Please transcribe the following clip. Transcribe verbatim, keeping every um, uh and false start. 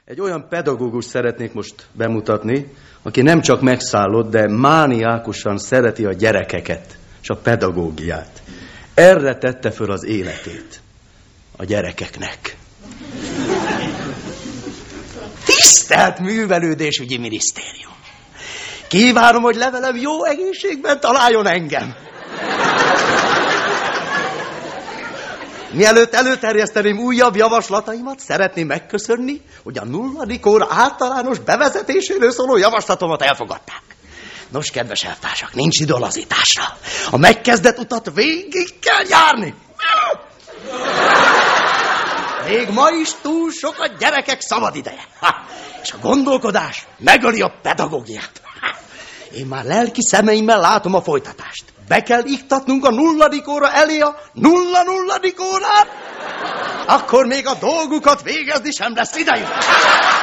Egy olyan pedagógus szeretnék most bemutatni, aki nem csak megszállott, de mániákusan szereti a gyerekeket és a pedagógiát. Erre tette föl az életét. A gyerekeknek. Tisztelt Művelődésügyi Minisztérium! Kívánom, hogy levelem jó egészségben találjon engem. Mielőtt előterjeszteném újabb javaslataimat, szeretném megköszönni, hogy a nulladik óra általános bevezetéséről szóló javaslatomat elfogadták. Nos, kedves elvtársak, nincs idő a lazításra. A megkezdett utat végig kell járni. Még ma is túl sok a gyerekek szabadideje. Ha, és a gondolkodás megöli a pedagógiát. Ha, én már lelki szemeimmel látom a folytatást. Be kell iktatnunk a nulladik óra elé a nulla nulladik órát, akkor még a dolgukat végezni sem lesz idejük.